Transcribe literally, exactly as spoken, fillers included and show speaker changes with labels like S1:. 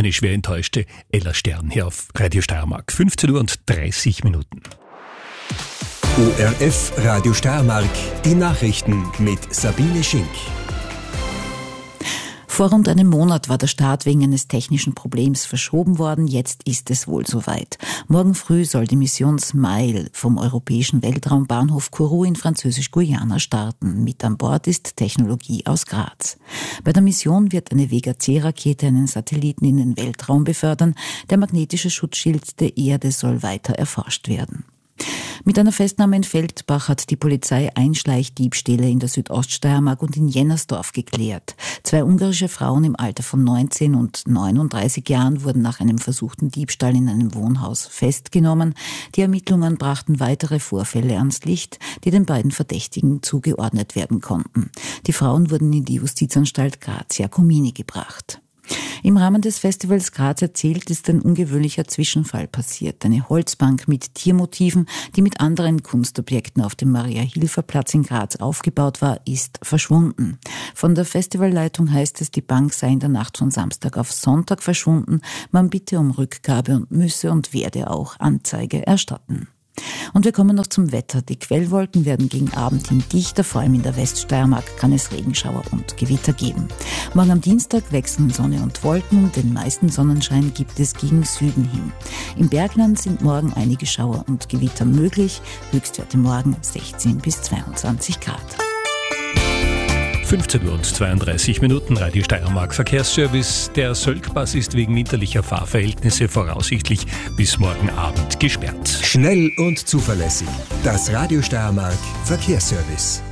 S1: eine schwer enttäuschte Ella Stern hier auf Radio Steiermark. fünfzehn Uhr und dreißig Minuten.
S2: O R F Radio Steiermark, die Nachrichten mit Sabine Schink.
S3: Vor rund einem Monat war der Start wegen eines technischen Problems verschoben worden. Jetzt ist es wohl soweit. Morgen früh soll die Mission Smile vom europäischen Weltraumbahnhof Kourou in Französisch-Guyana starten. Mit an Bord ist Technologie aus Graz. Bei der Mission wird eine Vega-C-Rakete einen Satelliten in den Weltraum befördern. Der magnetische Schutzschild der Erde soll weiter erforscht werden. Mit einer Festnahme in Feldbach hat die Polizei Einschleichdiebstähle in der Südoststeiermark und in Jennersdorf geklärt. Zwei ungarische Frauen im Alter von neunzehn und neununddreißig Jahren wurden nach einem versuchten Diebstahl in einem Wohnhaus festgenommen. Die Ermittlungen brachten weitere Vorfälle ans Licht, die den beiden Verdächtigen zugeordnet werden konnten. Die Frauen wurden in die Justizanstalt Graz-Jakomini gebracht. Im Rahmen des Festivals Graz erzählt ist ein ungewöhnlicher Zwischenfall passiert. Eine Holzbank mit Tiermotiven, die mit anderen Kunstobjekten auf dem Maria-Hilfer-Platz in Graz aufgebaut war, ist verschwunden. Von der Festivalleitung heißt es, die Bank sei in der Nacht von Samstag auf Sonntag verschwunden. Man bitte um Rückgabe und müsse und werde auch Anzeige erstatten. Und wir kommen noch zum Wetter. Die Quellwolken werden gegen Abend hin dichter, vor allem in der Weststeiermark kann es Regenschauer und Gewitter geben. Morgen am Dienstag wechseln Sonne und Wolken, den meisten Sonnenschein gibt es gegen Süden hin. Im Bergland sind morgen einige Schauer und Gewitter möglich, Höchstwerte morgen sechzehn bis zweiundzwanzig Grad.
S1: fünfzehn Uhr und zweiunddreißig Minuten, Radio Steiermark Verkehrsservice. Der Sölkpass ist wegen winterlicher Fahrverhältnisse voraussichtlich bis morgen Abend gesperrt.
S2: Schnell und zuverlässig. Das Radio Steiermark Verkehrsservice.